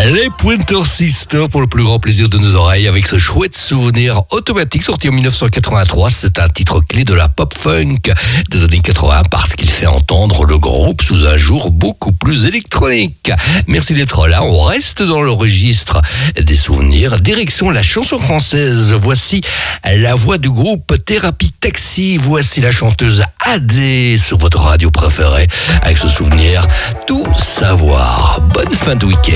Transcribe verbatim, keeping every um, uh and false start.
Les Pointer Sisters pour le plus grand plaisir de nos oreilles avec ce chouette souvenir automatique sorti en dix-neuf cent quatre-vingt-trois. C'est un titre clé de la pop-funk des années quatre-vingts parce qu'il fait entendre le groupe sous un jour beaucoup plus électronique. Merci d'être là. On reste dans le registre des souvenirs. Direction la chanson française. Voici la voix du groupe Thérapie Taxi. Voici la chanteuse Adé sur votre radio préférée avec ce souvenir Tout savoir. Bonne fin de week-end.